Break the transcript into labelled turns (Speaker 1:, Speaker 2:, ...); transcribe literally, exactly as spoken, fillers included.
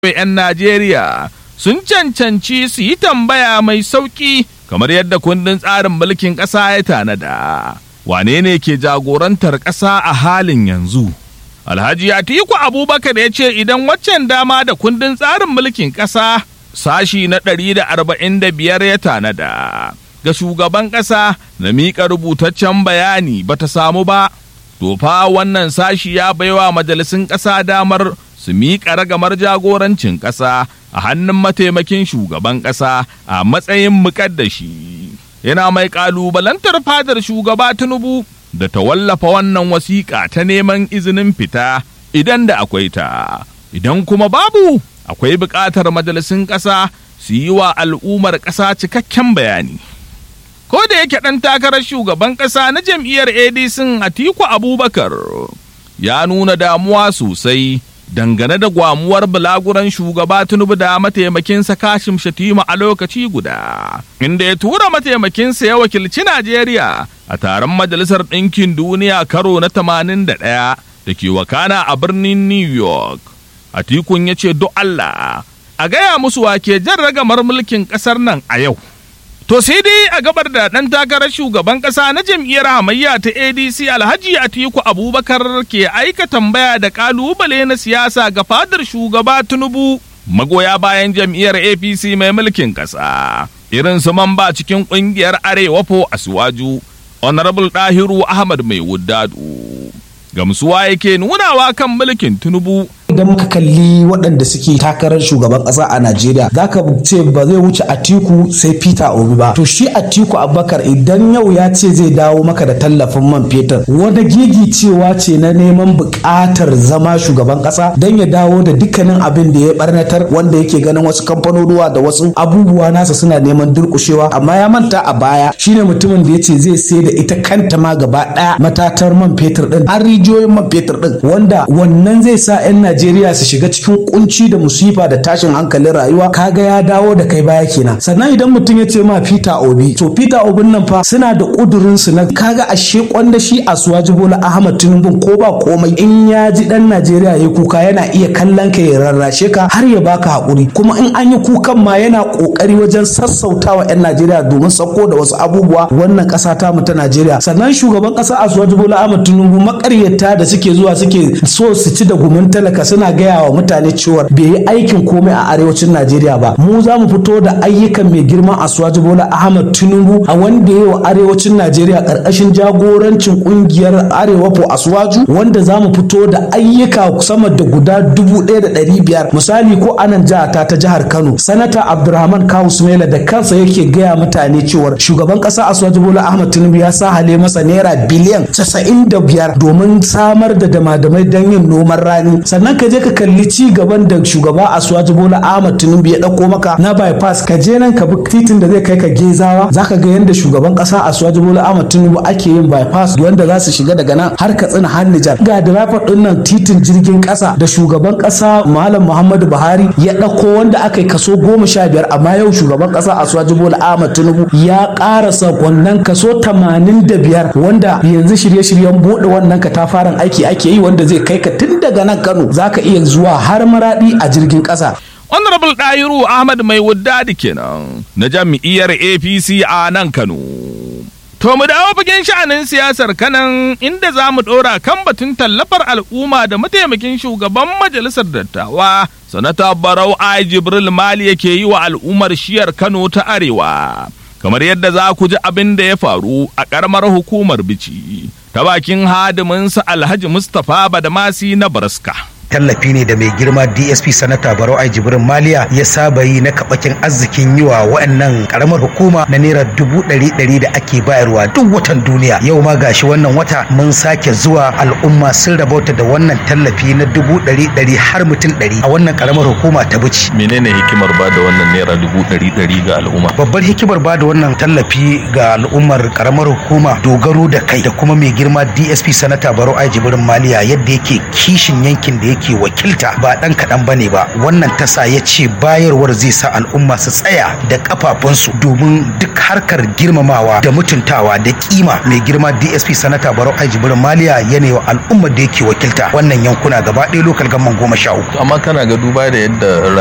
Speaker 1: 'yan Najeriya sun cancanci su yi tambaya mai sauƙi kamar yadda kundin tsarin mulkin ƙasa ya tanada. Wane ne ke jagorantar ƙasa a halin yanzu? Alhaji Atiku Abubakar ya ce idan waccan dama da kundin tsarin mulkin ƙasa sashi na ɗari da arba'in da biyar ya tanada ga shugaban ƙasa na miƙa rubutaccen bayani bata samu ba, to fa wannan sashi ya baiwa majalisun ƙasa damar su miƙa ragamar jagorancin ƙasa a hannun mataimakin shugaban ƙasa a matsayin muƙaddashi. Yana mai ƙalubalantar fadar shugaba Tinubu da ta wallafa wannan wasiƙa ta neman izinin fita idan da akwai ta. Idan kuma babu, akwai buƙatar majalisun ƙasa su yi wa al'ummar ƙasa cikakken bayani. Ko da yake ɗan takarar shugaban ƙasa na jam'iyyar A D C Atiku Abubakar ya nuna damuwa sosai dangane da gwamuwar bulaguran shugaba Tinubu da mataimakinsa Kashim Shettima a lokaci guda, inda ya tura mataimakinsa ya wakilci Najeriya a taron Majalisar Ɗinkin Duniya karo na tamanin da ɗaya da ke wakana a birnin New York. Atikun ya ce, "Do Allah, a gaya musu wake jan ragamar mulkin ƙasar nan a yau." To sai dai a gabar da ɗan takarar shugaban ƙasa na jam'iyyar hamayya ta A D C Alhaji Atiku Abubakar ke aika tambaya da ƙalubale na siyasa ga fadar shugaba Tinubu, magoya bayan jam'iyyar A P C mai mulkin ƙasa irin su mamba cikin ƙungiyar Arewa po Asuwaju, Honorable Dahiru Ahmad Mai Wuddadu, gamsuwa yake nunawa kan mulkin Tinubu.
Speaker 2: Idan muka kalli waɗanda suke takarar shugaban ƙasa a Najeriya, za ka ce ba zai wuce Atiku sai Peter Obi ba. To shi Atiku Abubakar idan yau ya ce zai dawo maka da tallafin man fetur, wata gigi cewa ce na neman buƙatar zama shugaban ƙasa don ya dawo da dukkanin abin da ya barnatar, wanda yake ganin wasu kamfanonuwa da wasu abubuwa nasa suna neman durƙushewa. Amma ya manta a baya shine mutumin da ya ce zai sai da ita kanta ma gaba ɗaya matatar man fetur ɗin, an rijiyoyin man fetur ɗin, wanda wannan zai sa 'yan Najeriya Najeriya su shiga cikin kunci da musifa da tashin hankalin rayuwa. Kaga ya dawo da kai baya kenan. Sannan idan mutum ya ce ma Peter Obi, to Peter Obi nan fa suna da kudurin su na kaga ashe kwanda shi Asuwaji Bola Ahmad Tinubu ko ba komai in ya ji dan Najeriya yayi kuka yana iya kallon ka ya rarrashe ka har ya baka hakuri, kuma in an yi kukan ma yana kokari wajen sassautawa 'yan Najeriya domin sako da wasu abubuwa wannan kasa ta mu ta Najeriya. Sannan shugaban kasa Asuwaji Bola Ahmad Tinubu makaryata da suke zuwa suke so su ci da gumin talaka suna gaya wa mutane cewa bai yi aikin komai a arewacin Najeriya ba. Mu za mu fito da ayyukan mai girma Asuwaji Bola Ahmad Tinubu a wanda ya yi wa arewacin Najeriya karkashin jagorancin kungiyar Arewa po Asuwaju, wanda za mu fito da ayyuka sama da guda dubu ɗaya da ɗari biyar. Misali ko anan jihata ta jihar Kano, Sanata Abdulrahman Kawu Sumaila da kansa yake gaya mutane cewa shugaban ƙasa Asuwaji Bola Ahmad Tinubu ya sa hale masa naira biliyan casa'in da biyar domin samar da damadamai don yin noman rani. Sannan ka je ka kalli ci gaban da shugaba Asuwaji Bola Ahmad Tinubu ya dauko maka na bypass, ka je nan ka bi titin da zai kai ka Gezawa, zaka ga yanda shugaban kasa Asuwaji Bola Ahmad Tinubu ake yin bypass wanda za su shiga daga nan har Katsina har Nijar. Ga driver din nan titin jirgin kasa da shugaban kasa Malam Muhammadu Buhari ya dauko wanda aka yi kaso goma sha biyar, amma yau shugaban kasa Asuwaji Bola Ahmad Tinubu ya karasa wannan kaso tamanin da biyar, wanda yanzu shirye-shiryen bude wannan katafaren aiki ake yi wanda zai kai ka tun daga nan Kano zaka iya zuwa har Maradi a jirgin ƙasa.
Speaker 1: Honorable Dahiru Ahmad Mai Wuddadi kenan na jam'iyyar A P C a nan Kano. To mu dawo fagen sha'anin siyasar Kanan, inda za mu ɗora kan batun tallafar al'umma da mataimakin shugaban majalisar dattawa Sanata Barau Ai Jibril Mali yake yi wa al'ummar shiyar Kano ta Arewa. Kamar yadda za ku ji abin da ya faru a ƙaramar hukumar Bichi ta bakin hadiminsa Alhaji Mustapha Badamasi na Baraska.
Speaker 3: Tallafi ne da mai girma D S P Sanata Barau Ai Jibrin Maliya ya saba yi na kabakin arzikin yi wa wa'annan karamar hukuma na naira dubu ɗari ɗari da ake bayarwa duk watan duniya. Yau ma gashi wannan wata mun sake zuwa, al'umma sun rabauta da wannan tallafi na dubu ɗari ɗari har mutum ɗari a wannan karamar hukuma ta Bichi.
Speaker 1: Menene hikimar ba da wannan naira dubu ɗari ɗari ga al'umma?
Speaker 3: Babbar hikimar ba da wannan tallafi ga al'ummar karamar hukuma dogaro da kai da kuma mai girma D S P Sanata Barau Ai Jibrin Maliya yadda yake kishin yankin da yake yake wakilta ba dan kaɗan bane ba. Wannan tasa ya ce bayarwar zai sa al'umma su tsaya da kafafunsu domin duk harkar girmamawa da mutuntawa da kima mai girma D S P sanata Barau Ai Jibrin Maliya yana wa al'ummar da yake wakilta wannan yankuna gaba ɗaya lokal gamman goma sha uku.
Speaker 4: Amma kana ga duba da yadda